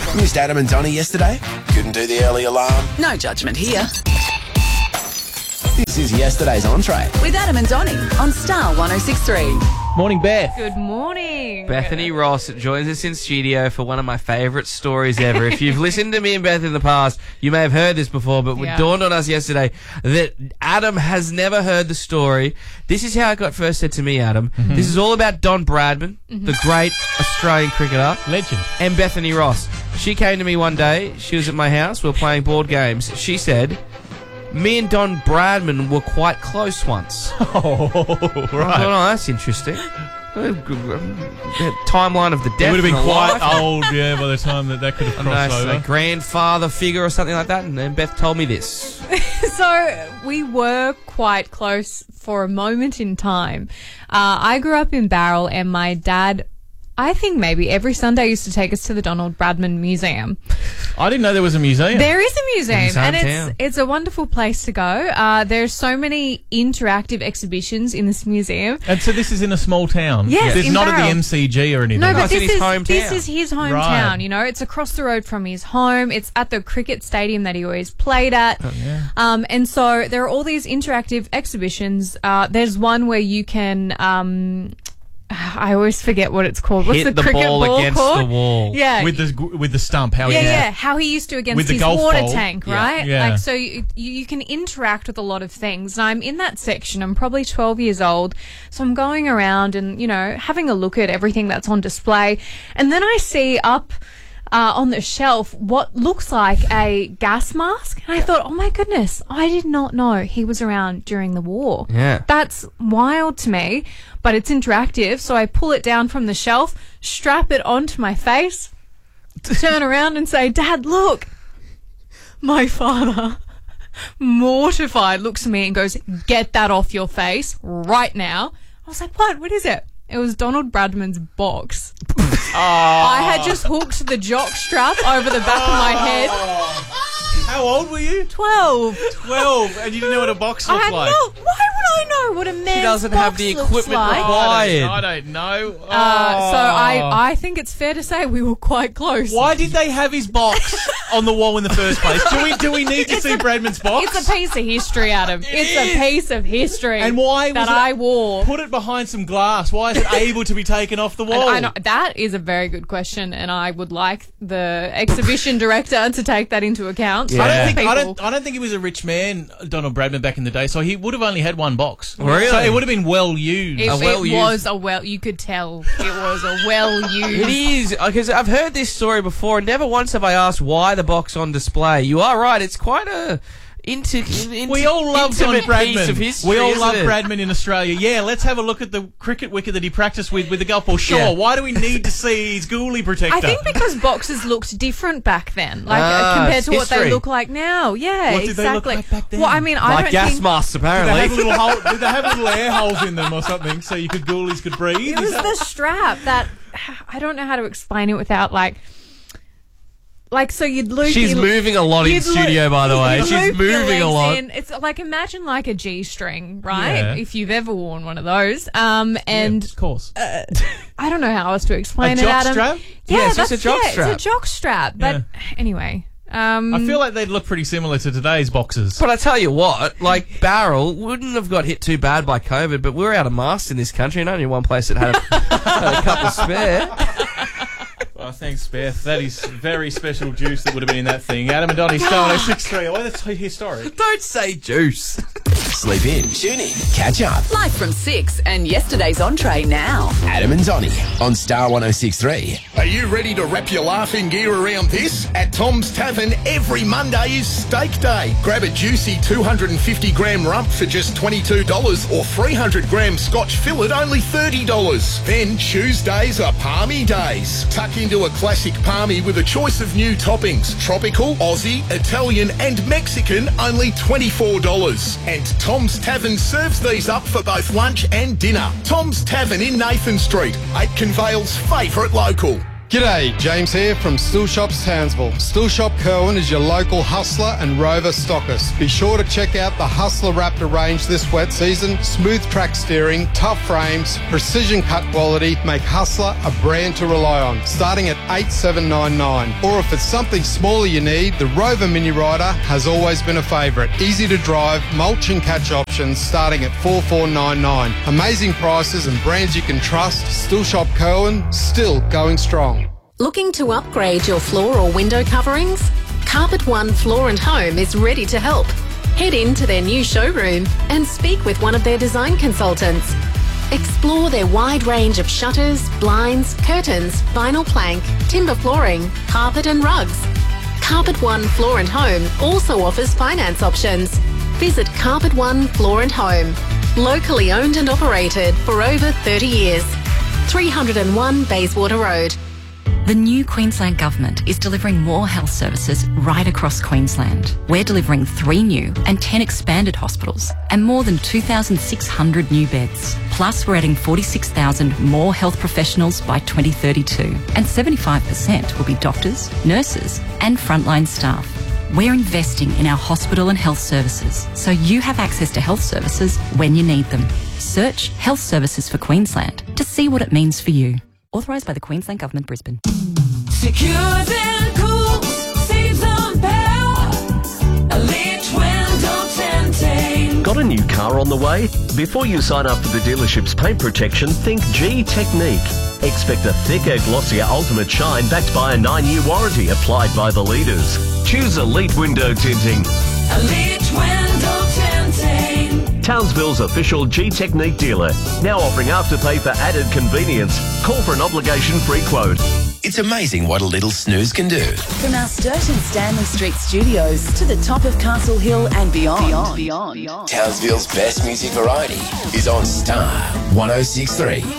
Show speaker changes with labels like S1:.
S1: Missed Adam and Donnie yesterday? Couldn't do the early alarm?
S2: No judgment here.
S1: This is yesterday's entree.
S2: With Adam and Donnie on Star 106.3.
S3: Morning, Beth.
S4: Good morning.
S3: Bethany Ross joins us in studio for one of my favourite stories ever. If you've listened to me and Beth in the past, you may have heard this before, but it dawned on us yesterday that Adam has never heard the story. This is how it got first said to me, Adam. Mm-hmm. This is all about Don Bradman, the great Australian cricketer.
S5: Legend.
S3: And Bethany Ross. She came to me one day. She was at my house. We were playing board games. She said, me and Don Bradman were quite close once.
S5: Oh, right.
S3: I thought, oh, that's interesting. Timeline of the death.
S5: It would have been quite
S3: life.
S5: old, yeah, by the time that could have crossed over.
S3: A grandfather figure or something like that. And then Beth told me this.
S4: So we were quite close for a moment in time. I grew up in Barrel, and my dad, I think maybe every Sunday, used to take us to the Donald Bradman Museum.
S5: I didn't know there was a museum.
S4: There is a museum, and
S3: hometown.
S4: it's a wonderful place to go. There's so many interactive exhibitions in this museum.
S5: And so this is in a small town?
S4: Yes,
S5: It's
S4: in
S5: not
S4: Barrel.
S5: at the MCG or anything?
S4: No, but
S3: it's in his hometown.
S4: this is his hometown,
S5: Right.
S4: you know. It's across the road from his home. It's at the cricket stadium that he always played at.
S5: Oh, yeah.
S4: And so there are all these interactive exhibitions. There's one where you can... I always forget what it's called. What's
S3: Hit
S4: the
S3: the
S4: cricket
S3: ball against
S4: called?
S3: the wall.
S4: Yeah.
S5: With the stump, how
S4: Yeah, how he used to against
S5: With the
S4: his
S5: golf
S4: water
S5: ball.
S4: tank,
S3: Yeah.
S4: right?
S5: Yeah.
S4: Like, so you can interact with a lot of things. And I'm in that section. I'm probably 12 years old. So I'm going around and, you know, having a look at everything that's on display. And then I see up on the shelf what looks like a gas mask. And I thought, oh my goodness, I did not know he was around during the war.
S3: Yeah.
S4: That's wild to me, but it's interactive. So I pull it down from the shelf, strap it onto my face, turn around and say, Dad, look. My father, mortified, looks at me and goes, get that off your face right now. I was like, what is it? It was Donald Bradman's box. I had just hooked the jock strap over the back of my head.
S5: How old were you?
S4: 12.
S5: 12, and you didn't know what a box looked like.
S4: Why would I know what a man's
S3: She doesn't
S4: box
S3: have the
S4: looks
S3: equipment
S4: like?
S3: required.
S5: I don't know.
S4: So I think it's fair to say we were quite close.
S5: Why did they have his box on the wall in the first place? Do we need to see Bradman's box?
S4: It's a piece of history, Adam. It's a piece of history.
S5: And why
S4: that
S5: was it-
S4: I wore?
S5: Put it behind some glass. Why is it able to be taken off the wall?
S4: I know, that is a very good question, and I would like the exhibition director to take that into account.
S3: Yeah.
S5: I don't think he was a rich man, Donald Bradman, back in the day. So he would have only had one box.
S3: Really?
S5: So it would have been well used.
S4: You could tell it was a well used.
S3: It is, because I've heard this story before, and never once have I asked why the box on display. You are right, it's quite a
S5: we all love Don
S3: intimate piece of
S5: Bradman.
S3: history,
S5: We all
S3: isn't
S5: love
S3: it?
S5: Bradman in Australia. Yeah, let's have a look at the cricket wicket that he practiced with the golf ball. Sure,
S3: Yeah.
S5: why do we need to see his ghoulie protector?
S4: I think because boxes looked different back then, like compared to what
S3: history.
S4: they look like now. Yeah,
S5: What did they look
S4: exactly.
S5: like back then?
S4: Well, I mean, I
S3: Like
S4: don't
S3: gas
S4: think
S3: masks,
S5: Did they have
S3: apparently.
S5: did they have little air holes in them or something so ghoulies could breathe?
S4: it was the strap that I don't know how to explain it without so you'd loop.
S3: She's moving a lot in studio, by the way.
S4: you'd
S3: She's
S4: loop your
S3: moving a
S4: legs
S3: lot.
S4: in. It's like, imagine like a G-string, right?
S5: Yeah.
S4: If you've ever worn one of those. And
S5: of course.
S4: I don't know how else to explain
S5: A
S4: it,
S5: jock
S4: Adam.
S5: strap?
S4: Yeah,
S3: Yeah, it's just
S4: that's
S3: a jock
S4: It's
S3: strap.
S4: a jock strap. But anyway.
S5: I feel like they'd look pretty similar to today's boxes.
S3: But I tell you what, like Barrel wouldn't have got hit too bad by COVID, but we're out of masks in this country, and only one place that had a couple spare.
S5: Oh, thanks, Beth. That is very special juice that would have been in that thing. Adam and Donnie, Star 106.3. Oh, that's historic.
S3: Don't say juice.
S1: Sleep in, tune in, catch up.
S2: Live from 6 and yesterday's entree now.
S1: Adam and Donnie on Star 106.3.
S6: Are you ready to wrap your laughing gear around this? At Tom's Tavern, every Monday is Steak Day. Grab a juicy 250-gram rump for just $22 or 300-gram Scotch fillet only $30. Then Tuesdays are Palmy Days. Tuck into a classic palmy with a choice of new toppings. Tropical, Aussie, Italian and Mexican only $24. And Tom's Tavern serves these up for both lunch and dinner. Tom's Tavern in Nathan Street, Aitken Vale's favourite local.
S7: G'day, James here from Still Shops Townsville. Still Shop Kerwin is your local Hustler and Rover stockist. Be sure to check out the Hustler Raptor range this wet season. Smooth track steering, tough frames, precision cut quality make Hustler a brand to rely on, starting at $8,799. Or if it's something smaller you need, the Rover Mini Rider has always been a favourite. Easy to drive, mulch and catch options starting at $4,499. Amazing prices and brands you can trust. Still Shop Kerwin, still going strong.
S8: Looking to upgrade your floor or window coverings? Carpet One Floor and Home is ready to help. Head into their new showroom and speak with one of their design consultants. Explore their wide range of shutters, blinds, curtains, vinyl plank, timber flooring, carpet and rugs. Carpet One Floor and Home also offers finance options. Visit Carpet One Floor and Home. Locally owned and operated for over 30 years. 301 Bayswater Road.
S9: The new Queensland Government is delivering more health services right across Queensland. We're delivering 3 new and 10 expanded hospitals and more than 2,600 new beds. Plus, we're adding 46,000 more health professionals by 2032, and 75% will be doctors, nurses and frontline staff. We're investing in our hospital and health services so you have access to health services when you need them. Search Health Services for Queensland to see what it means for you. Authorised by the Queensland Government, Brisbane.
S10: Secures and cools, saves on power. Elite window tinting.
S11: Got a new car on the way? Before you sign up for the dealership's paint protection, think G Technique. Expect a thicker, glossier ultimate shine backed by a 9-year warranty applied by the leaders. Choose Elite Window Tinting.
S10: Elite window tinting.
S11: Townsville's official G Technique dealer. Now offering Afterpay for added convenience. Call for an obligation-free quote.
S1: It's amazing what a little snooze can do.
S2: From our Sturgeon Stanley Street studios to the top of Castle Hill and beyond.
S1: Townsville's best music variety is on Star 106.3.